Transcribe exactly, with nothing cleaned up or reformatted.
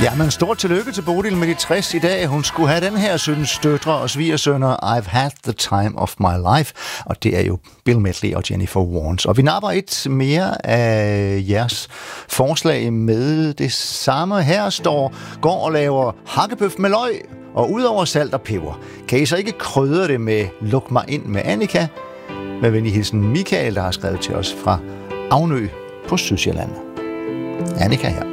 Ja, men stort tillykke til Bodil med de tres i dag. Hun skulle have den her søns døtre og svigersønner, I've had the time of my life. Og det er jo Bill Medley og Jennifer Warnes. Og vi napper et mere af jeres forslag med det samme. Her står, går og laver hakkebøf med løg og udover salt og peber. Kan I så ikke krydre det med Luk mig ind med Annika? Med venlig hilsen Michael, der har skrevet til os fra Avnø på Sydsjælland. Annika her.